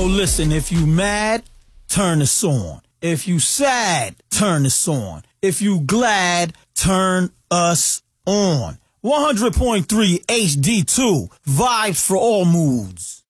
Yo, listen, if you mad, turn this on. If you sad, turn this on. If you glad, turn us on. 100.3 HD2, vibes for all moods.